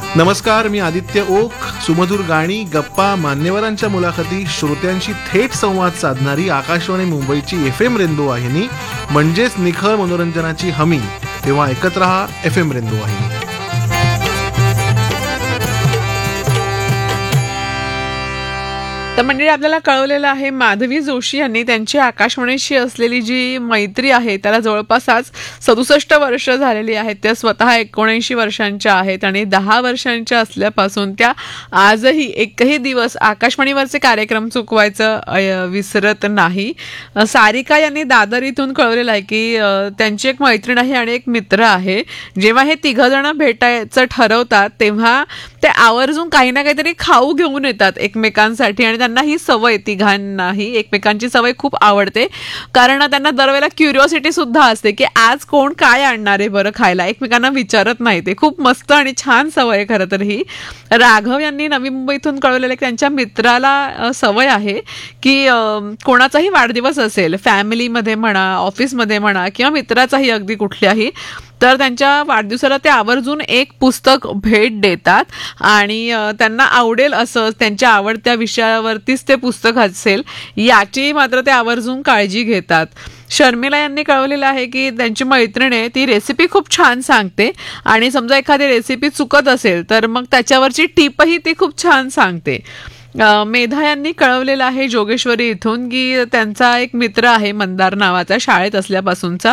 नमस्कार, मी आदित्य ओक. सुमधुर गाणी, गप्पा, मान्यवरांच्या मुलाखती, श्रोत्यांशी थेट संवाद साधणारी आकाशवाणी मुंबईची FM रेनबो वाहिनी म्हणजेच निखळ मनोरंजनाची हमी. तेव्हा ऐकत रहा FM रेनबो वाहिनी. तर म्हणजे आपल्याला कळवलेलं आहे, माधवी जोशी यांनी त्यांची आकाशवाणीशी असलेली जी मैत्री आहे त्याला जवळपास आज 67 वर्ष झालेली आहेत. त्या स्वतः 79 वर्षांच्या आहेत आणि 10 वर्षांच्या असल्यापासून त्या आजही एकही दिवस आकाशवाणीवरचे कार्यक्रम चुकवायचं विसरत नाही. सारिका यांनी दादर इथून कळवलेलं आहे की त्यांची एक मैत्रीण आहे आणि एक मित्र आहे. जेव्हा हे तिघजण भेटायचं ठरवतात तेव्हा ते आवर्जून काही ना काहीतरी खाऊ घेऊन येतात एकमेकांसाठी आणि त्यांना ही सवय, तिघांनाही एकमेकांची सवय खूप आवडते. कारण त्यांना दरवेळेला क्युरिओसिटी सुद्धा असते की आज कोण काय आणणार आहे बरं खायला, एकमेकांना विचारत नाही. ते खूप मस्त आणि छान सवय आहे खरं तर ही. राघव यांनी नवी मुंबईतून कळवलेलं की त्यांच्या मित्राला सवय आहे की कोणाचाही वाढदिवस असेल, फॅमिलीमध्ये म्हणा, ऑफिसमध्ये म्हणा किंवा मित्राचाही अगदी कुठल्याही, तर त्यांच्या वाढदिवसाला ते आवर्जून एक पुस्तक भेट देतात आणि त्यांना आवडेल असं, त्यांच्या आवडत्या विषयावरतीच ते पुस्तक असेल याची मात्र ते आवर्जून काळजी घेतात. शर्मिला यांनी कळवलेलं आहे की त्यांची मैत्रीण आहे, ती रेसिपी खूप छान सांगते आणि समजा एखादी रेसिपी चुकत असेल तर मग त्याच्यावरची टिपही ती खूप छान सांगते. मेधा यांनी कळवलेलं आहे जोगेश्वरी इथून की त्यांचा एक मित्र आहे मंदार नावाचा, शाळेत असल्यापासूनचा.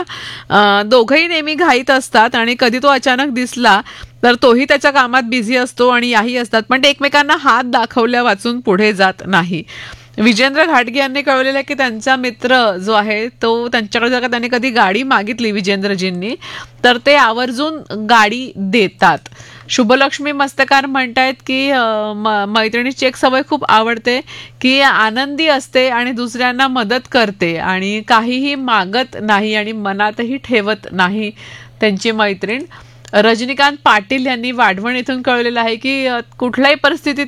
दोघंही नेहमी घाईत असतात आणि कधी तो अचानक दिसला तर तोही त्याच्या कामात बिझी असतो आणि याही असतात, पण ते एकमेकांना हात दाखवल्या वाचून पुढे जात नाही. विजेंद्र घाटगे यांनी कळवलेलं आहे की त्यांचा मित्र जो आहे तो त्यांच्याकडे जर का त्यांनी कधी गाडी मागितली विजेंद्रजींनी तर ते आवर्जून गाडी देतात. शुभलक्ष्मी मस्तकार म्हणतायत की मैत्रिणीची एक सवय खूप आवडते की आनंदी असते आणि दुसऱ्यांना मदत करते आणि काहीही मागत नाही आणि मनातही ठेवत नाही त्यांची मैत्रीण. रजनीकांत पाटील यांनी वाढवण इथून कळवलेलं आहे की कुठल्याही परिस्थितीत